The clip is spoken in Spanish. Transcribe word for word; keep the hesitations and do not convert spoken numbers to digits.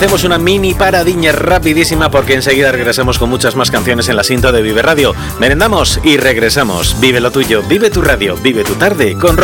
hacemos una mini paradiña rapidísima porque enseguida regresamos con muchas más canciones en la cinta de Vive Radio. Merendamos y regresamos. Vive lo tuyo, vive tu radio, vive tu tarde con